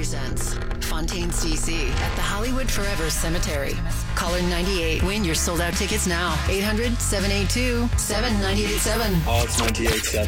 presents Fontaine's DC at the Hollywood Forever Cemetery. Caller 98. Win your sold-out tickets now. 800-782-7987. Oh, it's 98.7.